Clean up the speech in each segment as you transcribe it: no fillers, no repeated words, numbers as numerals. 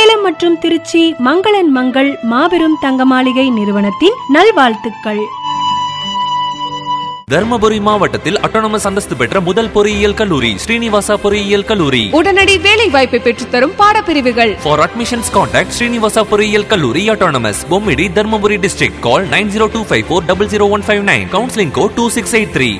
சேலம் மற்றும் திருச்சி மங்களன் மங்கள் மாபெரும் தங்க மாளிகை நிறுவனத்தின் நல்வாழ்த்துக்கள். தர்மபுரி மாவட்டத்தில் அட்டானமஸ் அந்தஸ்து பெற்ற முதல் பொறியியல் கல்லூரி ஸ்ரீனிவாசா பொறியியல் கல்லூரி. உடனடி வேலை வாய்ப்பை பெற்றுத்தரும் பாடப்பிரிவுகள். For admissions contact ஸ்ரீனிவாசா பொறியியல் கல்லூரி autonomous Bommidi Dharmapuri district. Call 9025400159. Counseling code 2683.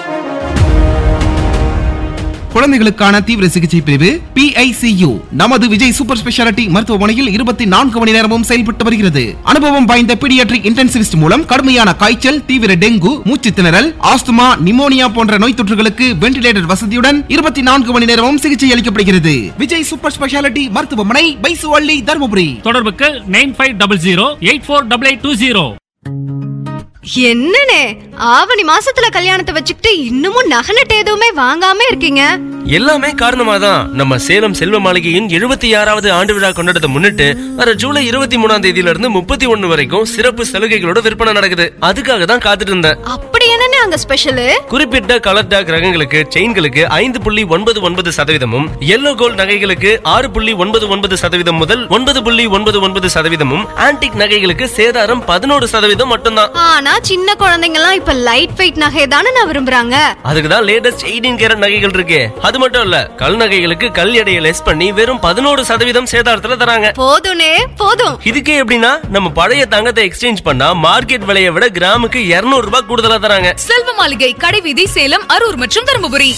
குழந்தைகளுக்கான தீவிர சிகிச்சை பிரிவு PICU நமது விஜய் சூப்பர் ஸ்பெஷாலிட்டி மருத்துவமனையில் 24 மணி நேரமும் செயல்பட்டு வருகிறது. அனுபவம் வாய்ந்த பீடியாட்ரிக் இன்டென்சிவிஸ்ட் மூலம் கடுமையான காய்ச்சல், தீவிர டெங்கு, மூச்சு திணறல், ஆஸ்துமா, நிமோனியா போன்ற நோய் தொற்றுகளுக்கு வென்டிலேட்டர் வசதியுடன் 24 மணி நேரமும் சிகிச்சை அளிக்கப்படுகிறது. விஜய் சூப்பர் ஸ்பெஷாலிட்டி மருத்துவமனை, பைசுவள்ளி, தர்மபுரி. தொடர்புக்கு 9500848820. என்னனே ஆவணி மாசத்துல கல்யாணத்தை வச்சுக்கிட்டு இன்னமும் நகநட்டு எதுவுமே வாங்காம இருக்கீங்க? எல்லாமே காரணமாதான் நம்ம சேலம் செல்வ மாளிகையின் 76வது ஆண்டு விழா கொண்டாடத்தை முன்னிட்டு வர ஜூலை 23ஆம் தேதியில இருந்து 31 வரைக்கும் சிறப்பு சலுகைகளோட விற்பனை நடக்குது. அதுக்காக தான் காத்துட்டு இருந்தேன். அப்படி என்னனே அங்க ஸ்பெஷல்? குறிப்பிட்ட கலர் டாக் ரகங்களுக்கு செயின்களுக்கு 5.99% எல்லோ கோல்ட் நகைகளுக்கு 6.99% முதல் 9.99%, ஆன்டிக் நகைகளுக்கு சேதாரம் 11% மட்டும்தான். ஆனா சின்ன குழந்தைங்க எல்லாம் இப்ப லைட் வெயிட் நகை தானே நான் விரும்புறாங்க. அதுக்குதான் லேட்டஸ்ட் 18 கேரட் நகைகள் இருக்கு. அது மட்டும் இல்ல, கல் நகைகளுக்கு கல் எடையை லெஸ் பண்ணி வெறும் 11% சேதாரத்துல தராங்க. போதும்னே போதும். இதுக்கே எப்படின்னா நம்ம பழைய தங்கத்தை எக்ஸ்சேஞ்ச் பண்ணா மார்க்கெட் விலையை விட கிராமுக்கு 200 ரூபாய் கூடுதலா தராங்க. செல்வ மாளிகை, கடைவீதி, சேலம், அரூர் மற்றும் தர்மபுரி.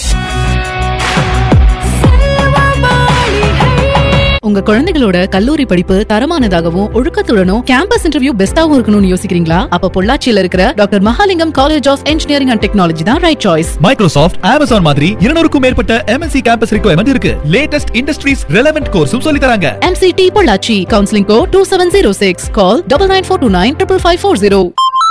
உங்க குழந்தைகளோட கல்லூரி படிப்பு தரமானதாகவும் ஒழுக்கத்துடனும் கேம்பஸ் இன்டர்வியூ பெஸ்டாவும் இருக்கணும்னு யோசிக்கிறீங்களா? அப்ப பொள்ளாச்சியில இருக்கிற doctor Mahalingam college of engineering and technology தான் ரைட் சாய்ஸ். மைக்ரோசாஃப்ட், அமேசான் மாதிரி 200க்கும் மேற்பட்ட MNC கேம்பஸ் ரிக்வயர்மெண்ட் இருக்கு. லேட்டஸ்ட் இண்டஸ்ட்ரீஸ் ரெலவென்ட் கோர்ஸும் சொல்லி தராங்க. MCT பொள்ளாச்சி. Counselling code 2706. கால் 9942955540.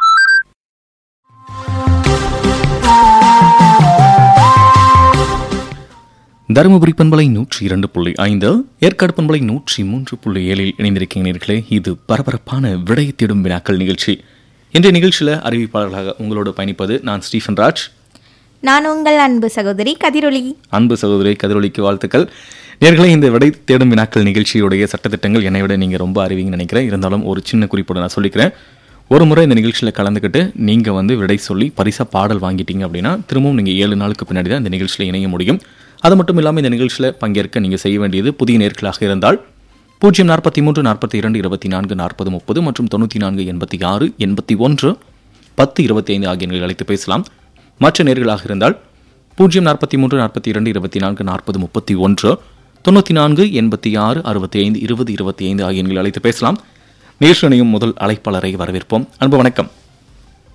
தருமபுரி பண்பலை 102.5, ஏற்காடு பண்பலை 103.7 இணைந்திருக்கிறீர்களே. இது பரபரப்பான விடை தேடும் வினாக்கள் நிகழ்ச்சி. இன்றைய நிகழ்ச்சியில் அறிவிப்பாளர்களாக உங்களோடு பயணிப்பது நான் ஸ்டீஃபன் ராஜ். நான் உங்கள் அன்பு சகோதரி கதிரொலி. அன்பு சகோதரி கதிரொலிக்கு வாழ்த்துக்கள். நேர்களே, இந்த விடை தேடும் வினாக்கள் நிகழ்ச்சியுடைய சட்டத்திட்டங்கள் என்னை விட நீங்கள் ரொம்ப அறிவிங்கன்னு நினைக்கிறேன். இருந்தாலும் ஒரு சின்ன குறிப்போடு நான் சொல்லிக்கிறேன். ஒரு முறை இந்த நிகழ்ச்சியில் கலந்துக்கிட்டு நீங்கள் விடை சொல்லி பரிசா பாடல் வாங்கிட்டீங்க அப்படின்னா திரும்பவும் நீங்கள் 7 நாளுக்கு பின்னாடி தான் இந்த நிகழ்ச்சியில் இணைய முடியும். அது மட்டும் இல்லாமல் இந்த நிகழ்ச்சியில் பங்கேற்க நீங்கள் செய்ய வேண்டியது புதிய நேர்களாக இருந்தால் 043 42 24 40 30 மற்றும் 94 86 81 10 25 ஆகிய எண்களை அழைத்து பேசலாம். மற்ற நேர்களாக இருந்தால் 043 42 24 40 31 94 86 65 20 25 ஆகிய எண்களை அழைத்து பேசலாம். நேர்ஷனையும் முதல் அழைப்பாளரை வரவேற்போம். அன்பு வணக்கம்.